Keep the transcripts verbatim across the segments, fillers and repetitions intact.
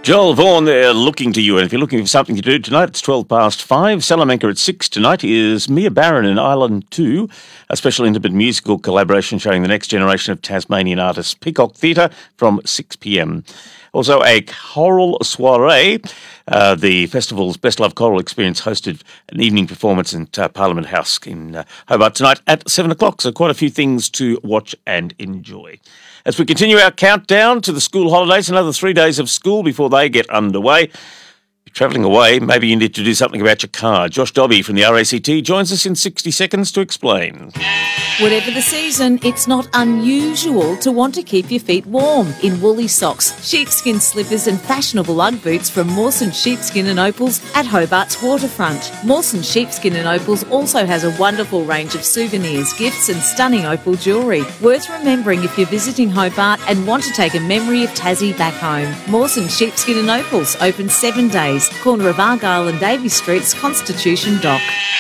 Joel Vaughan there looking to you, and if you're looking for something to do tonight, it's twelve past five. Salamanca at six tonight is Mia Barron in Island two, a special intimate musical collaboration showing the next generation of Tasmanian artists. Peacock Theatre from six p.m. Also a choral soiree. Uh, the festival's Best Love Choral Experience hosted an evening performance in uh, Parliament House in uh, Hobart tonight at seven o'clock, so quite a few things to watch and enjoy. As we continue our countdown to the school holidays, another three days of school before they get underway. If you're travelling away, maybe you need to do something about your car. Josh Dobby from the R A C T joins us in sixty seconds to explain. Whatever the season, it's not unusual to want to keep your feet warm in woolly socks, sheepskin slippers and fashionable Ugg boots from Mawson Sheepskin and Opals at Hobart's waterfront. Mawson Sheepskin and Opals also has a wonderful range of souvenirs, gifts and stunning opal jewellery. Worth remembering if you're visiting Hobart and want to take a memory of Tassie back home. Mawson Sheepskin and Opals open seven days, corner of Argyle and Davies Streets, Constitution Dock.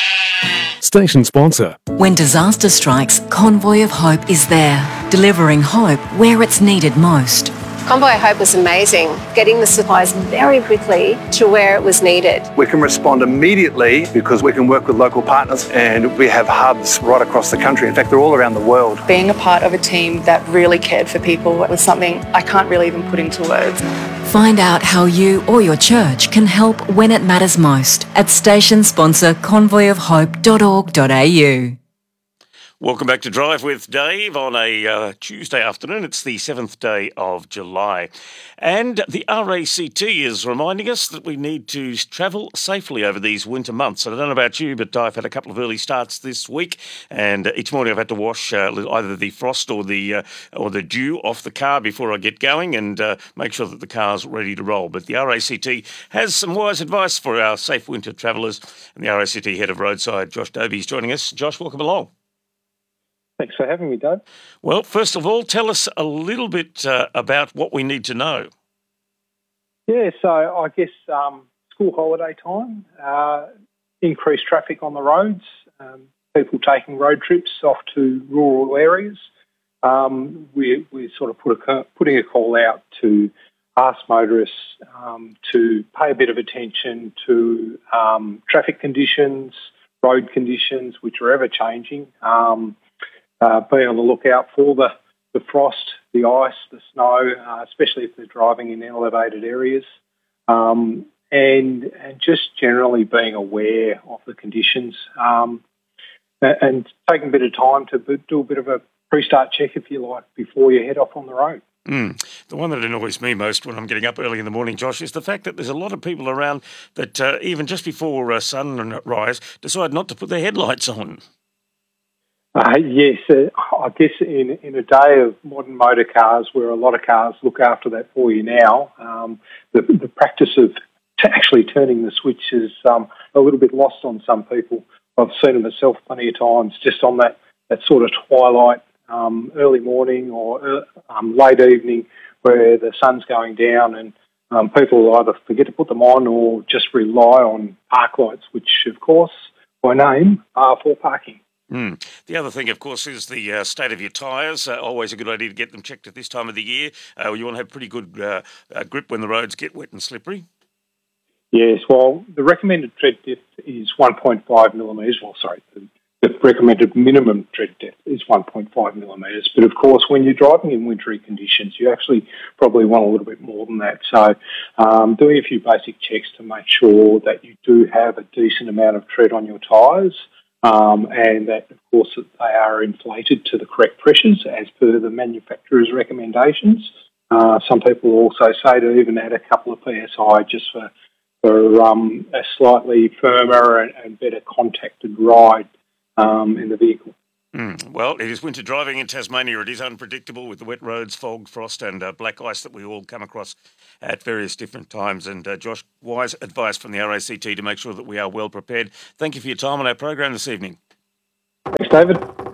Station sponsor. When disaster strikes, Convoy of Hope is there, delivering hope where it's needed most. Convoy of Hope was amazing, getting the supplies very quickly to where it was needed. We can respond immediately because we can work with local partners, and we have hubs right across the country. In fact, they're all around the world. Being a part of a team that really cared for people was something I can't really even put into words. Find out how you or your church can help when it matters most at station sponsor convoy of hope dot org dot a u. Welcome back to Drive with Dave on a uh, Tuesday afternoon. It's the seventh day of July. And the R A C T is reminding us that we need to travel safely over these winter months. And I don't know about you, but I've had a couple of early starts this week, and each morning I've had to wash uh, either the frost or the uh, or the dew off the car before I get going and uh, make sure that the car's ready to roll. But the R A C T has some wise advice for our safe winter travellers. And the R A C T head of roadside, Josh Dobie, is joining us. Josh, welcome along. Thanks for having me, Dave. Well, first of all, tell us a little bit uh, about what we need to know. Yeah, so I guess um, school holiday time, uh, increased traffic on the roads, um, people taking road trips off to rural areas. Um, we we sort of put a, putting a call out to ask motorists um, to pay a bit of attention to um, traffic conditions, road conditions, which are ever changing. Um, Uh, be on the lookout for the, the frost, the ice, the snow, uh, especially if they're driving in elevated areas, um, and, and just generally being aware of the conditions um, and taking a bit of time to do a bit of a pre-start check, if you like, before you head off on the road. Mm. The one that annoys me most when I'm getting up early in the morning, Josh, is the fact that there's a lot of people around that uh, even just before uh, sunrise decide not to put their headlights on. Uh, yes, uh, I guess in, in a day of modern motor cars where a lot of cars look after that for you now, um, the, the practice of t- actually turning the switch is um, a little bit lost on some people. I've seen it myself plenty of times just on that, that sort of twilight, um, early morning or uh, um, late evening where the sun's going down, and um, people either forget to put them on or just rely on park lights, which of course by name are for parking. Mm. The other thing, of course, is the uh, state of your tyres. Uh, always a good idea to get them checked at this time of the year. Uh, you want to have pretty good uh, uh, grip when the roads get wet and slippery. Yes, well, the recommended tread depth is one point five millimetres. Well, sorry, the, the recommended minimum tread depth is one point five millimetres. But, of course, when you're driving in wintry conditions, you actually probably want a little bit more than that. So um, doing a few basic checks to make sure that you do have a decent amount of tread on your tyres. Um, and that, of course, that they are inflated to the correct pressures as per the manufacturer's recommendations. Uh, some people also say to even add a couple of P S I just for, for um, a slightly firmer and, and better contacted ride um, in the vehicle. Mm. Well, it is winter driving in Tasmania. It is unpredictable with the wet roads, fog, frost and uh, black ice that we all come across at various different times. And uh, Josh, wise advice from the R A C T to make sure that we are well prepared. Thank you for your time on our program this evening. Thanks, David.